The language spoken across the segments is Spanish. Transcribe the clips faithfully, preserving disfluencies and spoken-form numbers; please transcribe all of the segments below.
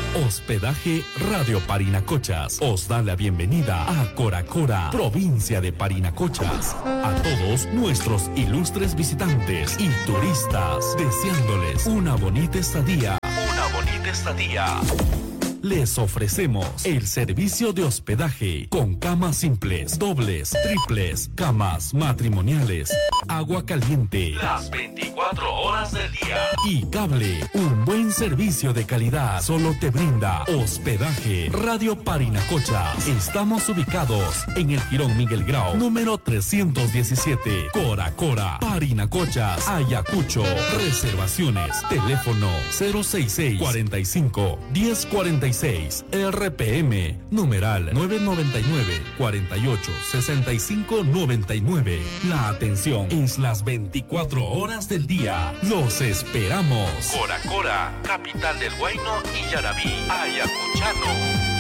Hospedaje Radio Parinacochas os da la bienvenida a Coracora, provincia de Parinacochas. A todos nuestros ilustres visitantes y turistas, deseándoles una bonita estadía. Una bonita estadía. Les ofrecemos el servicio de hospedaje con camas simples, dobles, triples, camas matrimoniales, agua caliente las veinticuatro horas del día y cable. Un buen servicio de calidad solo te brinda Hospedaje Radio Parinacochas. Estamos ubicados en el Jirón Miguel Grau, número trescientos diecisiete, Cora Cora, Parinacochas, Ayacucho. Reservaciones, teléfono cero sesenta y seis, cuarenta y cinco, diez cuarenta y seis, R P M, numeral nueve noventa y nueve, cuarenta y ocho, sesenta y cinco noventa y nueve. La atención es las veinticuatro horas del día. Los esperamos. Cora Cora, capital del Huayno y Yarabí, Ayacuchano.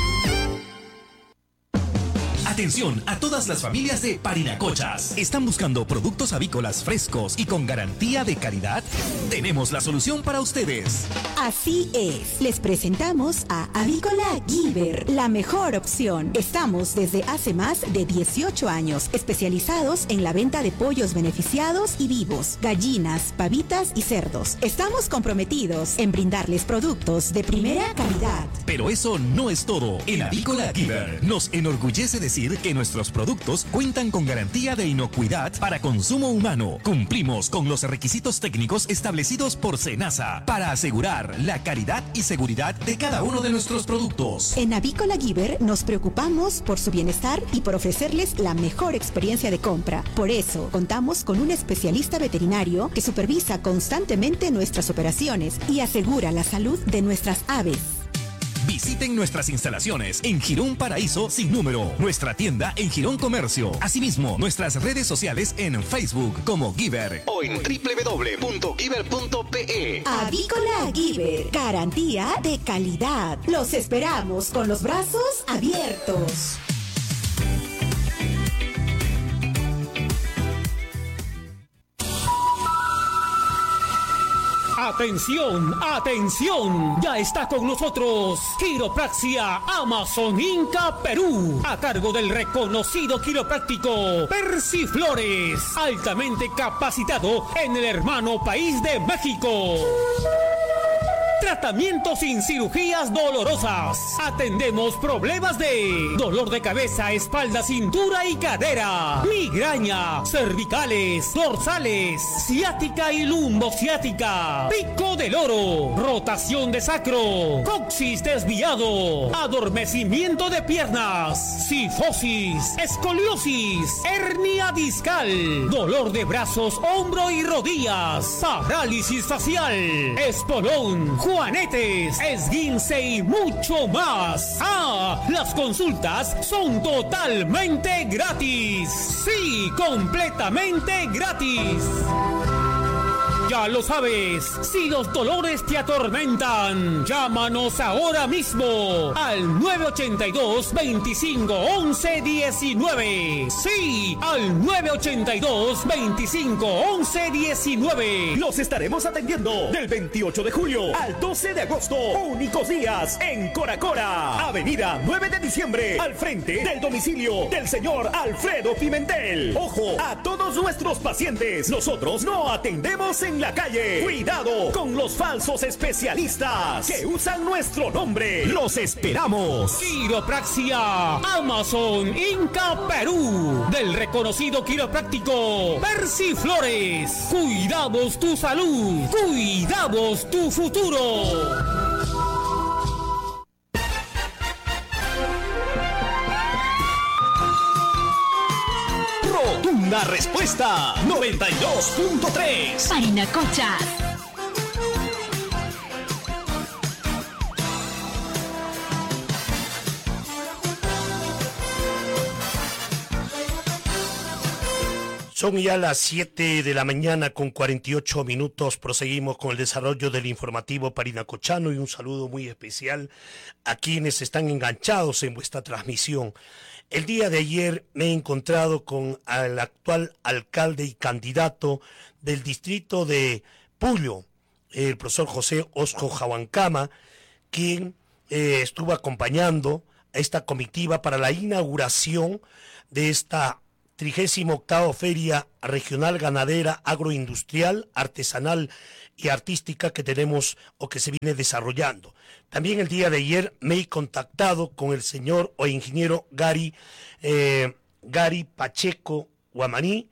Atención a todas las familias de Parinacochas. ¿Están buscando productos avícolas frescos y con garantía de calidad? Tenemos la solución para ustedes. Así es. Les presentamos a Avícola Giver, la mejor opción. Estamos desde hace más de dieciocho años especializados en la venta de pollos beneficiados y vivos, gallinas, pavitas y cerdos. Estamos comprometidos en brindarles productos de primera calidad. Pero eso no es todo. En Avícola Giver nos enorgullece decir que nuestros productos cuentan con garantía de inocuidad para consumo humano. Cumplimos con los requisitos técnicos establecidos por SENASA para asegurar la calidad y seguridad de cada uno de nuestros productos. En Avícola Giver nos preocupamos por su bienestar y por ofrecerles la mejor experiencia de compra. Por eso, contamos con un especialista veterinario que supervisa constantemente nuestras operaciones y asegura la salud de nuestras aves. Visiten nuestras instalaciones en Jirón Paraíso sin número, nuestra tienda en Jirón Comercio, asimismo nuestras redes sociales en Facebook como Giver o en doble u doble u doble u punto giver punto pe e. Avícola Giver, garantía de calidad. Los esperamos con los brazos abiertos. Atención, atención, ya está con nosotros Quiropraxia Amazon Inca Perú, a cargo del reconocido quiropráctico Percy Flores, altamente capacitado en el hermano país de México. Tratamiento sin cirugías dolorosas. Atendemos problemas de dolor de cabeza, espalda, cintura y cadera, migraña, cervicales, dorsales, ciática y lumbociática, pico del oro, rotación de sacro, coxis desviado, adormecimiento de piernas, cifosis, escoliosis, hernia discal, dolor de brazos, hombro y rodillas, parálisis facial, espolón, juanetes, esguince y mucho más. ¡Ah! Las consultas son totalmente gratis. Sí, completamente gratis. Ya lo sabes, si los dolores te atormentan, llámanos ahora mismo al nueve ochenta y dos, veinticinco, once, diecinueve. Sí, al nueve ochenta y dos, veinticinco, once, diecinueve. Los estaremos atendiendo del veintiocho de julio al doce de agosto. Únicos días en Cora Cora, avenida nueve de diciembre, al frente del domicilio del señor Alfredo Pimentel. Ojo a todos nuestros pacientes, nosotros no atendemos en la calle. Cuidado con los falsos especialistas que usan nuestro nombre. Los esperamos. Quiropraxia Amazon Inca Perú, del reconocido quiropráctico Percy Flores. Cuidamos tu salud, cuidamos tu futuro. Rotunda respuesta noventa y dos punto tres. Parinacochas. Son ya las siete de la mañana con cuarenta y ocho minutos. Proseguimos con el desarrollo del informativo parinacochano y un saludo muy especial a quienes están enganchados en vuestra transmisión. El día de ayer me he encontrado con el actual alcalde y candidato del distrito de Puyo, el profesor José Osco Jahuancama, quien eh, estuvo acompañando a esta comitiva para la inauguración de esta trigésima octava Feria Regional Ganadera, Agroindustrial, Artesanal y Artística que tenemos o que se viene desarrollando. También el día de ayer me he contactado con el señor o ingeniero Gary, eh, Gary Pacheco Guamaní,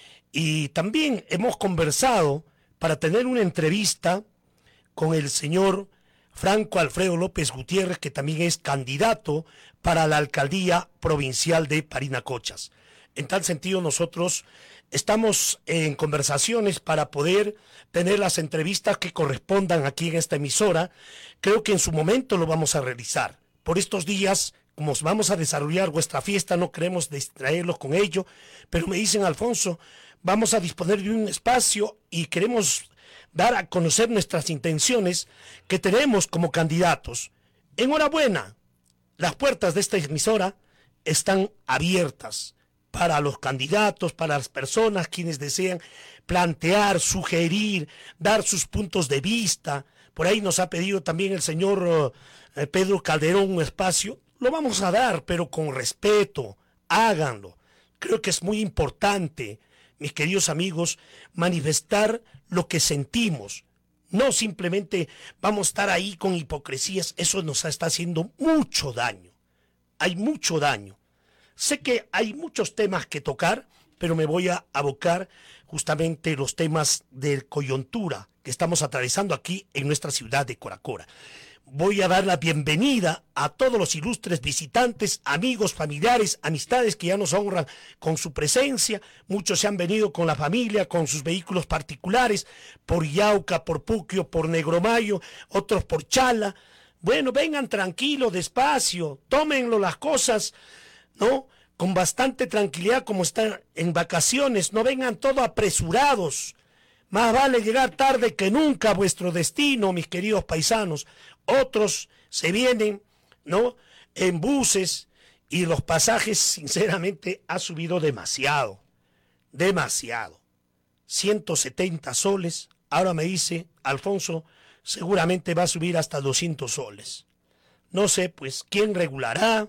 y también hemos conversado para tener una entrevista con el señor Franco Alfredo López Gutiérrez, que también es candidato para la alcaldía provincial de Parinacochas. En tal sentido, nosotros estamos en conversaciones para poder tener las entrevistas que correspondan aquí en esta emisora. Creo que en su momento lo vamos a realizar. Por estos días, como vamos a desarrollar vuestra fiesta, no queremos distraerlos con ello, pero me dicen, Alfonso, vamos a disponer de un espacio y queremos dar a conocer nuestras intenciones que tenemos como candidatos. Enhorabuena, las puertas de esta emisora están abiertas para los candidatos, para las personas quienes desean plantear, sugerir, dar sus puntos de vista. Por ahí nos ha pedido también el señor uh, Pedro Calderón un espacio. Lo vamos a dar, pero con respeto. Háganlo. Creo que es muy importante, mis queridos amigos, manifestar lo que sentimos. No simplemente vamos a estar ahí con hipocresías. Eso nos está haciendo mucho daño. Hay mucho daño. Sé que hay muchos temas que tocar, pero me voy a abocar justamente los temas de coyuntura que estamos atravesando aquí en nuestra ciudad de Coracora. Voy a dar la bienvenida a todos los ilustres visitantes, amigos, familiares, amistades que ya nos honran con su presencia. Muchos se han venido con la familia, con sus vehículos particulares, por Yauca, por Puquio, por Negromayo, otros por Chala. Bueno, vengan tranquilos, despacio, tómenlo las cosas, ¿no? Con bastante tranquilidad, como están en vacaciones, no vengan todos apresurados. Más vale llegar tarde que nunca a vuestro destino, mis queridos paisanos. Otros se vienen, ¿no?, en buses y los pasajes, sinceramente, ha subido demasiado, demasiado. ciento setenta soles, ahora me dice Alfonso, seguramente va a subir hasta doscientos soles. No sé, pues, quién regulará,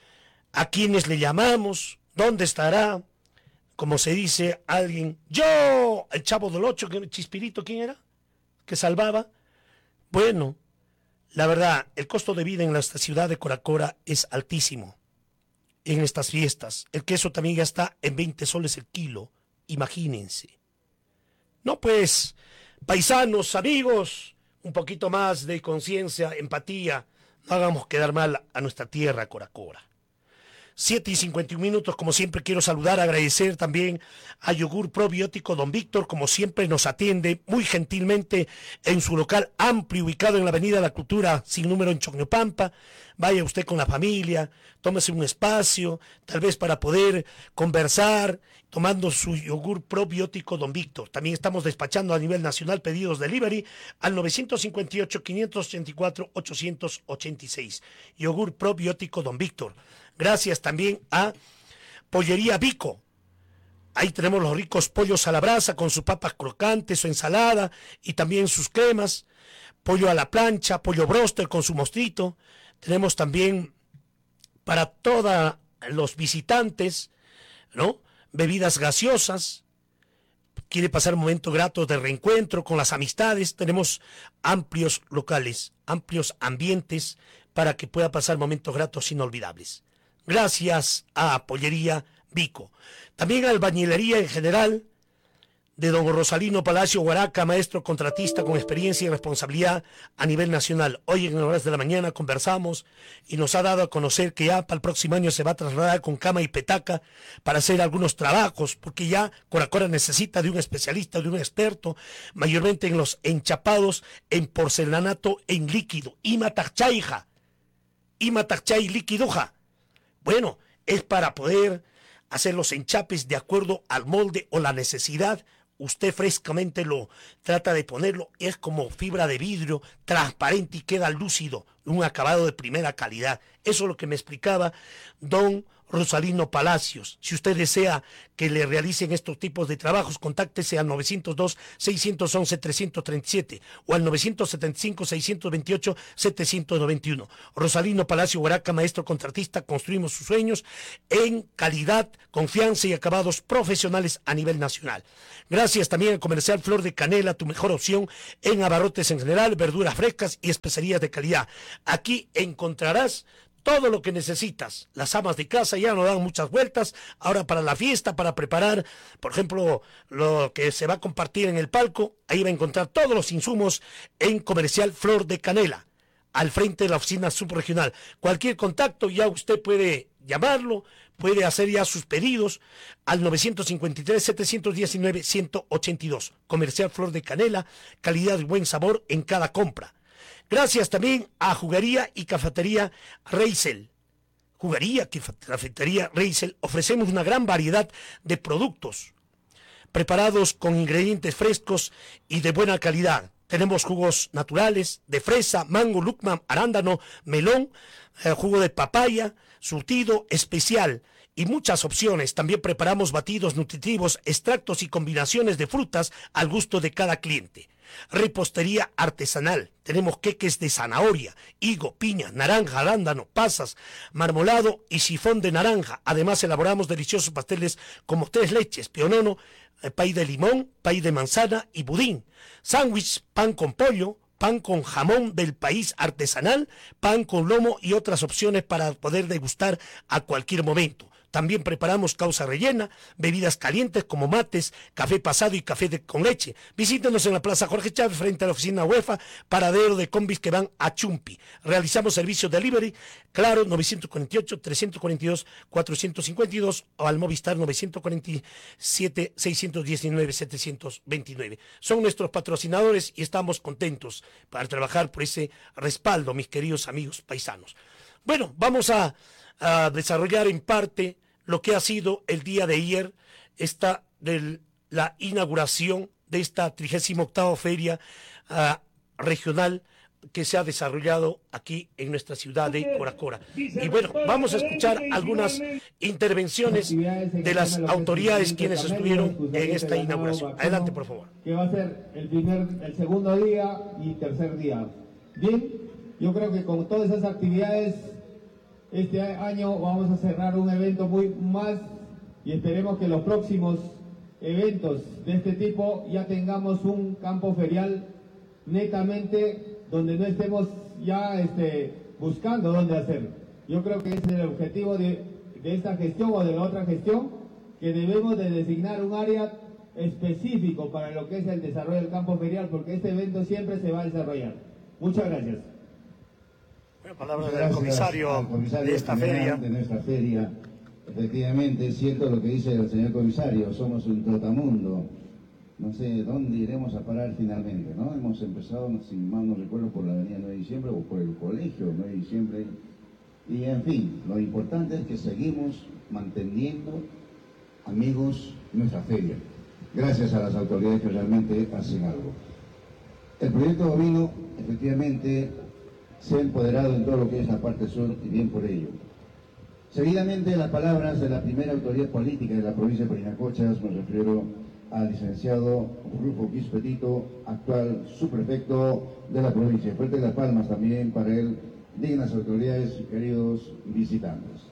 a quiénes le llamamos, dónde estará, como se dice alguien, yo, el Chavo del Ocho, Chispirito, ¿quién era?, que salvaba. Bueno, la verdad, el costo de vida en nuestra ciudad de Coracora es altísimo en estas fiestas. El queso también ya está en veinte soles el kilo, imagínense. No, pues, paisanos, amigos, un poquito más de conciencia, empatía, no hagamos quedar mal a nuestra tierra Coracora. siete y cincuenta y un minutos, como siempre quiero saludar, agradecer también a Yogur Probiótico Don Víctor, como siempre nos atiende muy gentilmente en su local amplio, ubicado en la Avenida La Cultura, sin número en Chocñopampa. Vaya usted con la familia, tómese un espacio, tal vez para poder conversar, tomando su yogur probiótico Don Víctor. También estamos despachando a nivel nacional pedidos delivery al nueve cinco ocho, cinco ocho cuatro, ocho ocho seis. Yogur probiótico Don Víctor. Gracias también a Pollería Vico. Ahí tenemos los ricos pollos a la brasa con sus papas crocantes, su ensalada y también sus cremas. Pollo a la plancha, pollo broster con su mostrito. Tenemos también para todos los visitantes, ¿no?, bebidas gaseosas. Quiere pasar un momento grato de reencuentro con las amistades. Tenemos amplios locales, amplios ambientes para que pueda pasar momentos gratos inolvidables. Gracias a Pollería Vico. También a Albañilería en general de don Rosalino Palacio Guaraca, maestro contratista con experiencia y responsabilidad a nivel nacional. Hoy en horas de la mañana conversamos y nos ha dado a conocer que ya para el próximo año se va a trasladar con cama y petaca para hacer algunos trabajos, porque ya Coracora necesita de un especialista, de un experto, mayormente en los enchapados en porcelanato en líquido. Imatachayja, Imatachay líquidoja. Bueno, es para poder hacer los enchapes de acuerdo al molde o la necesidad. Usted frescamente lo trata de ponerlo, es como fibra de vidrio, transparente y queda lúcido, un acabado de primera calidad. Eso es lo que me explicaba don Rosalino Palacios. Si usted desea que le realicen estos tipos de trabajos, contáctese al novecientos dos, seiscientos once, trescientos treinta y siete o al novecientos setenta y cinco, seiscientos veintiocho, setecientos noventa y uno. Rosalino Palacio Huaraca, maestro contratista, construimos sus sueños en calidad, confianza y acabados profesionales a nivel nacional. Gracias también al Comercial Flor de Canela, tu mejor opción en abarrotes en general, verduras frescas y especerías de calidad. Aquí encontrarás todo lo que necesitas. Las amas de casa ya no dan muchas vueltas. Ahora para la fiesta, para preparar, por ejemplo, lo que se va a compartir en el palco, ahí va a encontrar todos los insumos en Comercial Flor de Canela, al frente de la oficina subregional. Cualquier contacto ya usted puede llamarlo, puede hacer ya sus pedidos al novecientos cincuenta y tres, setecientos diecinueve, ciento ochenta y dos. Comercial Flor de Canela, calidad y buen sabor en cada compra. Gracias también a Juguería y Cafetería Reisel. Juguería y Cafetería Reisel, ofrecemos una gran variedad de productos preparados con ingredientes frescos y de buena calidad. Tenemos jugos naturales de fresa, mango, lucma, arándano, melón, eh, jugo de papaya, surtido especial y muchas opciones. También preparamos batidos nutritivos, extractos y combinaciones de frutas al gusto de cada cliente. Repostería artesanal. Tenemos queques de zanahoria, higo, piña, naranja, arándano, pasas, marmolado y sifón de naranja. Además elaboramos deliciosos pasteles como tres leches, pionono, eh, pay de limón, pay de manzana y budín. Sándwich, pan con pollo, pan con jamón del país artesanal, pan con lomo y otras opciones para poder degustar a cualquier momento. También preparamos causa rellena, bebidas calientes como mates, café pasado y café de, con leche. Visítenos en la Plaza Jorge Chávez, frente a la oficina UEFA, paradero de combis que van a Chumpi. Realizamos servicios delivery, claro, novecientos cuarenta y ocho, trescientos cuarenta y dos, cuatrocientos cincuenta y dos o al Movistar novecientos cuarenta y siete, seiscientos diecinueve, setecientos veintinueve. Son nuestros patrocinadores y estamos contentos para trabajar por ese respaldo, mis queridos amigos paisanos. Bueno, vamos a, a desarrollar en parte lo que ha sido el día de ayer, esta de la inauguración de esta trigésima octava feria uh, regional que se ha desarrollado aquí en nuestra ciudad de Coracora. Y bueno, vamos a escuchar algunas intervenciones de las autoridades quienes estuvieron en esta inauguración. Adelante, por favor. Que va a ser el primer, el segundo día y tercer día. Bien, yo creo que con todas esas actividades este año vamos a cerrar un evento muy más y esperemos que los próximos eventos de este tipo ya tengamos un campo ferial netamente donde no estemos ya este, buscando dónde hacer. Yo creo que ese es el objetivo de, de esta gestión o de la otra gestión, que debemos de designar un área específico para lo que es el desarrollo del campo ferial, porque este evento siempre se va a desarrollar. Muchas gracias. Bueno, palabra del comisario, comisario de esta feria. De nuestra feria. Efectivamente, es cierto lo que dice el señor comisario, somos un trotamundo. No sé dónde iremos a parar finalmente, ¿no? Hemos empezado, si mal no recuerdo, por la avenida nueve de diciembre o por el colegio nueve de diciembre. Y en fin, lo importante es que seguimos manteniendo, amigos, nuestra feria. Gracias a las autoridades que realmente hacen algo. El proyecto bovino, efectivamente, se ha empoderado en todo lo que es la parte sur y bien por ello. Seguidamente, las palabras de la primera autoridad política de la provincia de Parinacochas, me refiero al licenciado Rufo Quispetito, actual subprefecto de la provincia. Fuerte las palmas también para él, dignas autoridades y queridos visitantes.